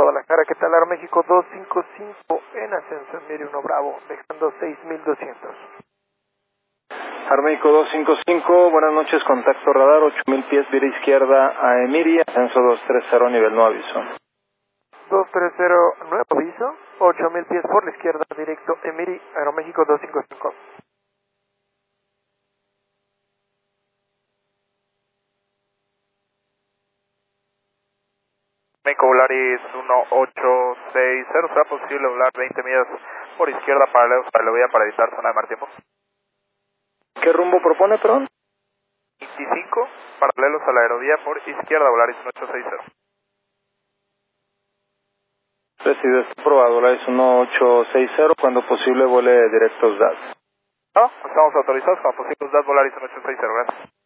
Guadalajara. ¿Qué tal? Aeroméxico 255 en ascenso en Miri 1 Bravo, dejando 6200. Aeroméxico 255, buenas noches, contacto radar, 8000 pies, vía izquierda a Emiri, ascenso 230, nivel no aviso. 230, nuevo aviso, 8000 pies por la izquierda, directo Emiri, Aeroméxico 255. México Volaris 1860, ¿será posible volar 20 millas por izquierda paralelos para la vía para evitar zona de mal tiempo? ¿Qué rumbo propone, perdón? 25 paralelos a la aerovía por izquierda, Volaris 1860. Recibe probado, Volaris 1860, cuando posible vuele directos DAT. No, estamos autorizados como posibles DAT Volaris 1860, gracias.